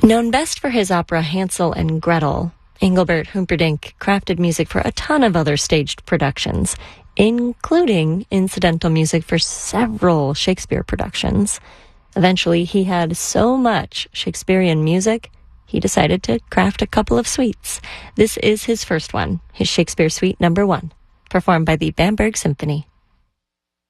Known best for his opera Hansel and Gretel, Engelbert Humperdinck crafted music for a ton of other staged productions, including incidental music for several Shakespeare productions. Eventually, he had so much Shakespearean music, he decided to craft a couple of suites. This is his first one, his Shakespeare Suite No. 1, performed by the Bamberg Symphony.